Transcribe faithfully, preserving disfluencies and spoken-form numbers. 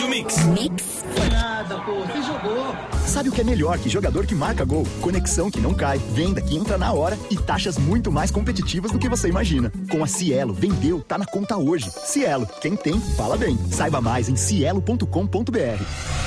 o Mix. Mix? Foi nada, pô. Você jogou. Sabe o que é melhor que jogador que marca gol? Conexão que não cai, venda que entra na hora e taxas muito mais competitivas do que você imagina. Com a Cielo, vendeu, tá na conta hoje. Cielo, quem tem, fala bem. Saiba mais em cielo ponto com ponto br.